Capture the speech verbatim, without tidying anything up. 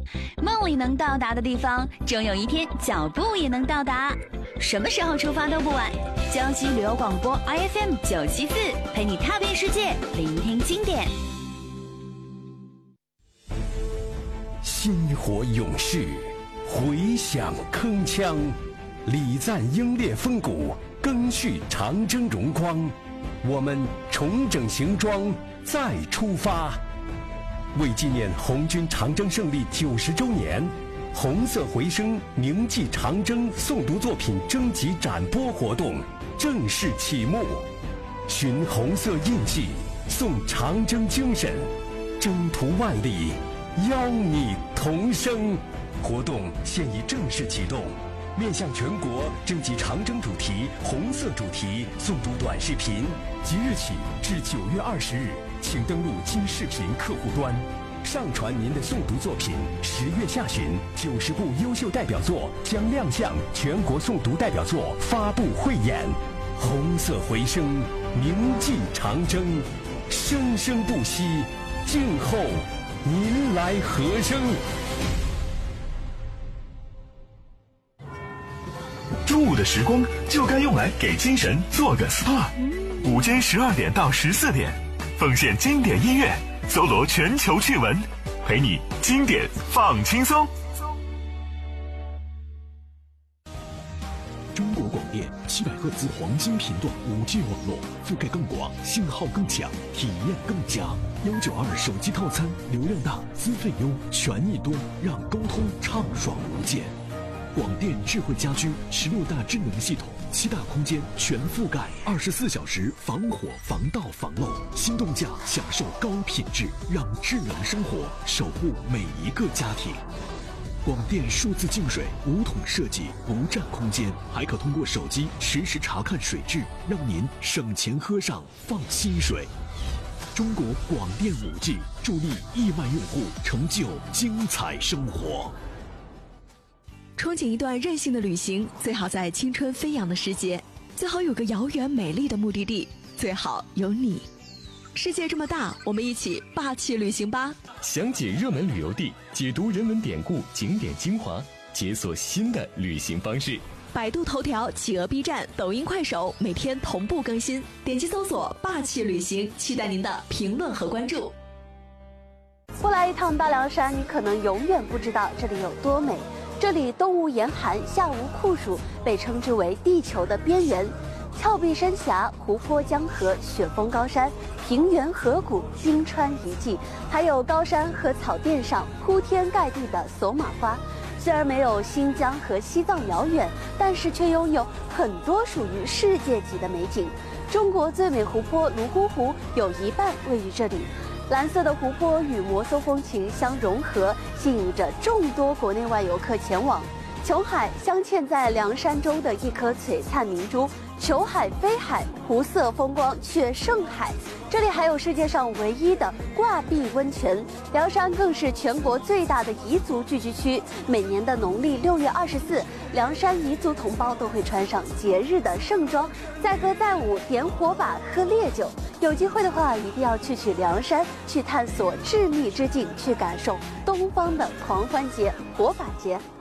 梦里能到达的地方，终有一天脚步也能到达。什么时候出发都不晚。江西旅游广播 I F M 九七四，陪你踏遍世界，聆听经典。 薪火勇士，回响铿锵，礼赞英烈风骨，赓续长征荣光。我们重整行装，再出发。为纪念红军长征胜利九十周年，红色回声铭记长征诵读作品征集展播活动正式启幕。寻红色印记，颂长征精神，征途万里，邀你同声。活动现已正式启动，面向全国征集长征主题、红色主题诵读短视频，即日起至九月二十日，请登录今视频客户端，上传您的诵读作品。十月下旬，九十部优秀代表作将亮相全国诵读代表作发布汇演。红色回声，铭记长征，生生不息，静候您来和声。 中午的时光就该用来给精神做个 S P A。 午间十二点到十四点，奉献经典音乐，搜罗全球趣闻，陪你经典放轻松。 中国广电七百赫兹黄金频段 五 G 网络，覆盖更广，信号更强，体验更佳。一九二手机套餐，流量大，资费优，权益多，让沟通畅爽无间。广电智慧家居十六大智能系统，七大空间全覆盖，二十四小时防火防盗防漏。心动价享受高品质，让智能生活守护每一个家庭。广电数字净水无桶设计，不占空间，还可通过手机实时查看水质，让您省钱喝上放心水。中国广电 五 G 助力亿万用户成就精彩生活。 憧憬一段任性的旅行，最好在青春飞扬的时节，最好有个遥远美丽的目的地，最好有你。世界这么大，我们一起霸气旅行吧！ 详解热门旅游地，解读人文典故、景点精华，解锁新的旅行方式。 百度头条、企鹅 B 站、抖音、快手每天同步更新，点击搜索“霸气旅行”，期待您的评论和关注。 不来一趟大凉山，你可能永远不知道这里有多美。这里冬无严寒，夏无酷暑，被称之为地球的边缘。峭壁深峡、湖泊江河、雪峰高山、平原河谷、冰川遗迹，还有高山和草甸上铺天盖地的索玛花。虽然没有新疆和西藏遥远，但是却拥有很多属于世界级的美景。中国最美湖泊泸沽湖有一半位于这里。蓝色的湖泊与摩梭风情相融合，吸引着众多国内外游客前往。琼海镶嵌在凉山中的一颗璀璨明珠，求海非海，湖色风光却胜海。这里还有世界上唯一的挂壁温泉，凉山更是全国最大的彝族聚居区。每年的农历六月二十四，凉山彝族同胞都会穿上节日的盛装，载歌载舞，点火把，喝烈酒。有机会的话，一定要去去凉山，去探索致密之境，去感受东方的狂欢节、火把节。